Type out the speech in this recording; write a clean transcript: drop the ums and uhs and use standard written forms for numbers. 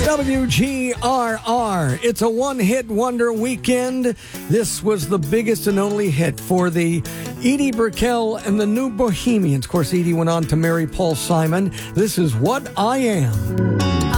WGRR. It's a one-hit wonder weekend. This was the biggest and only hit for the Edie Brickell and the New Bohemians. Of course, Edie went on to marry Paul Simon. This is What I Am.